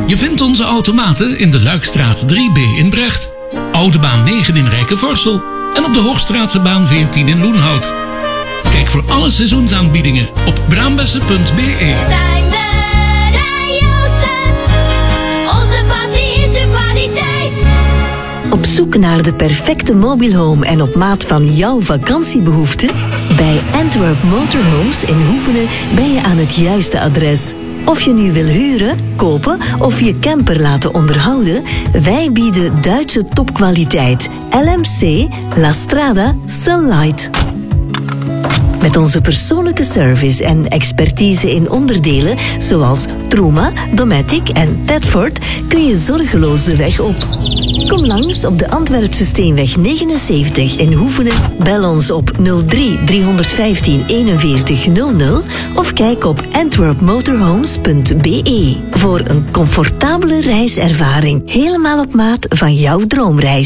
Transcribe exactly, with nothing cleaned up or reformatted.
Je vindt onze automaten in de Luikstraat drie B in Brecht, Oude Baan negen in Rijkenvorsel en op de Hoogstraatse baan veertien in Loenhout. Kijk voor alle seizoensaanbiedingen op braambessen punt b e. Onze passie is uw kwaliteit. Op zoek naar de perfecte mobile home en op maat van jouw vakantiebehoeften? Bij Antwerp Motorhomes in Hoevenen ben je aan het juiste adres. Of je nu wil huren, kopen of je camper laten onderhouden, wij bieden Duitse topkwaliteit. L M C La Strada Sunlight. Met onze persoonlijke service en expertise in onderdelen zoals Truma, Dometic en Tedford kun je zorgeloos de weg op. Kom langs op de Antwerpse Steenweg negenenzeventig in Hoevenen. Bel ons op nul drie driehonderdvijftien eenenveertig nul nul of kijk op antwerp motorhomes punt b e voor een comfortabele reiservaring helemaal op maat van jouw droomreis.